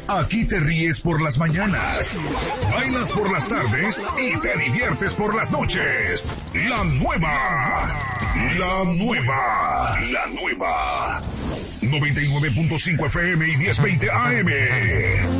Aquí te ríes por las mañanas, bailas por las tardes y te diviertes por las noches. La nueva 99.5 FM y 1020 AM.